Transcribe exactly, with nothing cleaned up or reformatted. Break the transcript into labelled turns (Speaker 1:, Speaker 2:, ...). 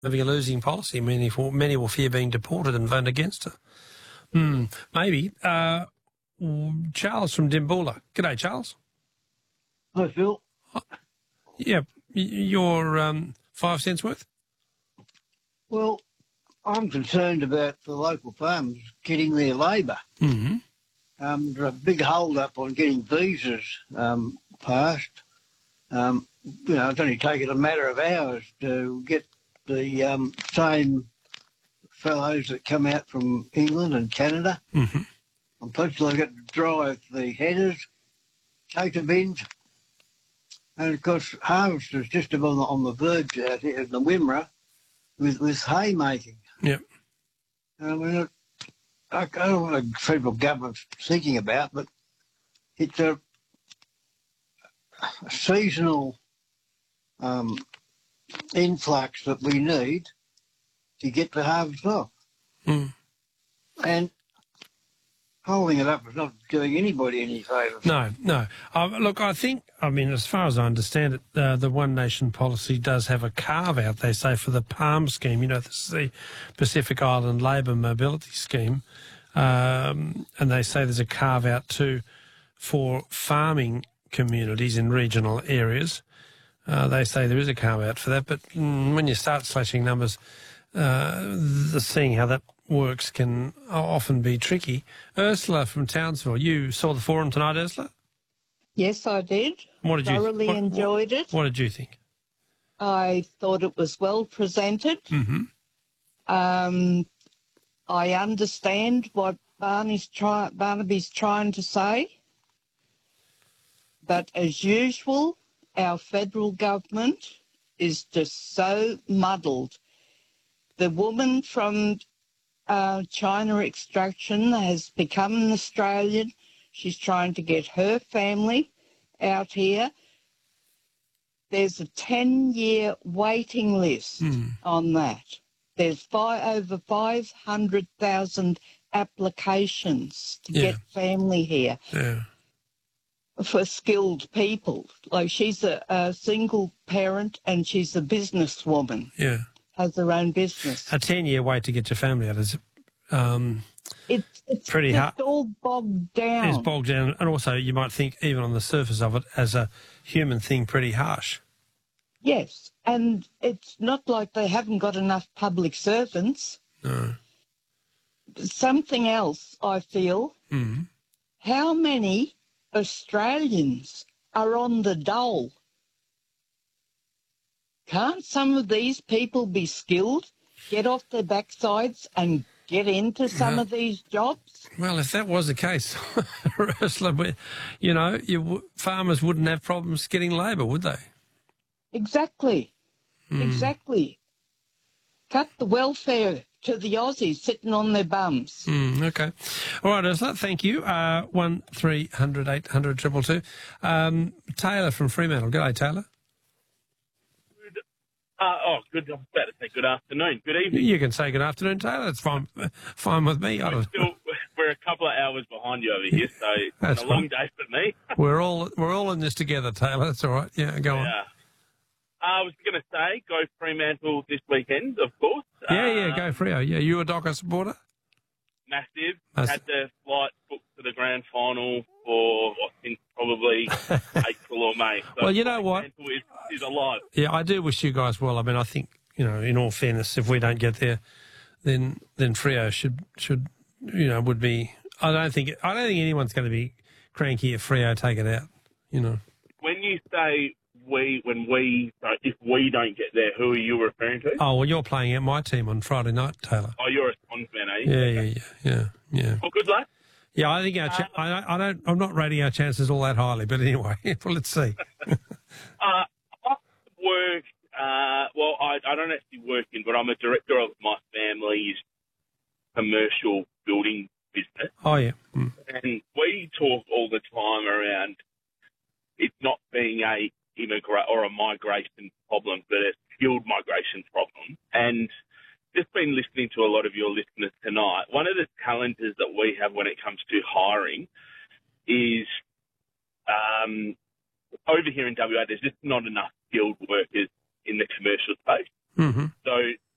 Speaker 1: having a losing policy. Many, for, many will fear being deported and vote against her. Hmm, maybe. Uh, Charles from Dimboola. G'day, Charles.
Speaker 2: Hi, Phil.
Speaker 1: Yeah, your um, five cents worth?
Speaker 2: Well, I'm concerned about the local farmers getting their labour.
Speaker 1: Mm-hmm.
Speaker 2: Um, there's a big hold-up on getting visas um, passed. Um, you know, it's only taken a matter of hours to get the um, same fellows that come out from England and Canada.
Speaker 1: Mm-hmm.
Speaker 2: Unfortunately, they've got to drive the headers, take the bins, and of course, harvest is just about on the, on the verge out here in the Wimmera with, with hay making.
Speaker 1: Yep.
Speaker 2: I mean, I, I don't know what the federal government's thinking about, but it's a, a seasonal um, influx that we need to get the harvest off.
Speaker 1: Mm.
Speaker 2: And holding it up is not doing anybody any favours.
Speaker 1: No, no. Um, look, I think, I mean, as far as I understand it, uh, the One Nation policy does have a carve-out, they say, for the PALM scheme. You know, this is the Pacific Island Labour Mobility Scheme. Um, and they say there's a carve-out too for farming communities in regional areas. Uh, they say there is a carve-out for that. But mm, when you start slashing numbers, uh, the seeing how that works can often be tricky. Ursula from Townsville, you saw the forum tonight, Ursula?
Speaker 3: Yes, I did.
Speaker 1: What did you
Speaker 3: thoroughly
Speaker 1: what,
Speaker 3: enjoyed
Speaker 1: what,
Speaker 3: it.
Speaker 1: What did you think?
Speaker 3: I thought it was well presented.
Speaker 1: Mm-hmm.
Speaker 3: Um, I understand what Barney's try, Barnaby's trying to say, but as usual, our federal government is just so muddled. The woman from Uh, China extraction has become an Australian. She's trying to get her family out here. There's a ten-year waiting list
Speaker 1: mm.
Speaker 3: on that. There's five, over five hundred thousand applications to
Speaker 1: Yeah.
Speaker 3: get family here
Speaker 1: Yeah.
Speaker 3: for skilled people. Like she's a, a single parent and she's a businesswoman.
Speaker 1: Yeah.
Speaker 3: Has her own business.
Speaker 1: A ten-year wait to get your family out is um,
Speaker 3: it's it's
Speaker 1: pretty
Speaker 3: just
Speaker 1: hard.
Speaker 3: all bogged down.
Speaker 1: It's bogged down. And also you might think, even on the surface of it, as a human thing, pretty harsh.
Speaker 3: Yes, and it's not like they haven't got enough public servants.
Speaker 1: No.
Speaker 3: Something else, I feel,
Speaker 1: Mm-hmm.
Speaker 3: how many Australians are on the dole? Can't some of these people be skilled, get off their backsides and get into some
Speaker 1: No.
Speaker 3: of these jobs?
Speaker 1: Well, if that was the case, Ursula, we- you know, you, w- farmers wouldn't have problems getting labour, would they?
Speaker 3: Exactly,
Speaker 1: Mm.
Speaker 3: exactly. Cut the welfare to the Aussies sitting on their bums.
Speaker 1: Mm, okay. All right, Ursula, thank you. Uh, one three hundred eight hundred two two two. Um, Taylor from Fremantle. G'day, Taylor.
Speaker 4: Uh, oh, good. I was about to say good afternoon. Good evening.
Speaker 1: You can say good afternoon, Taylor. It's fine, fine with me. I
Speaker 4: We're,
Speaker 1: don't,
Speaker 4: still, we're a couple of hours behind you over here, so it's
Speaker 1: That's
Speaker 4: a long
Speaker 1: fine.
Speaker 4: day for me.
Speaker 1: we're all we're all in this together, Taylor. That's all right. Yeah, go on.
Speaker 4: Yeah. I was going to say, go Fremantle this weekend, of course.
Speaker 1: Yeah, yeah,
Speaker 4: Uh,
Speaker 1: go Freo. Yeah, you a Docker supporter?
Speaker 4: Massive.
Speaker 1: That's-
Speaker 4: Had the flight booked to the grand final for, what, since probably April or May. So
Speaker 1: Well, you know what?
Speaker 4: Fremantle is, is alive.
Speaker 1: Yeah, I do wish you guys well. I mean, I think, you know, in all fairness, if we don't get there, then then Freo should should you know would be. I don't think I don't think anyone's going to be cranky if Freo take it out. You know.
Speaker 4: When you say we, when we, so if we don't get there, who are you referring to?
Speaker 1: Oh well, you're playing out my team on Friday night, Taylor.
Speaker 4: Oh, you're a Swans fan, are you?
Speaker 1: Yeah, yeah, yeah, yeah, yeah.
Speaker 4: Well, good luck.
Speaker 1: Yeah, I think our cha- I, don't- I don't. I'm not rating our chances all that highly, but anyway, well, let's see.
Speaker 4: Uh, I work, uh, well, I, I don't actually work in, but I'm a director of my family's commercial building business.
Speaker 1: Oh yeah. Mm.
Speaker 4: And we talk all the time around it not being a immigrant or a migration problem, but a skilled migration problem. And just been listening to a lot of your listeners tonight. One of the challenges that we have when it comes to hiring is um, over here in W A, there's just not enough skilled workers in the commercial space.
Speaker 1: Mm-hmm.
Speaker 4: So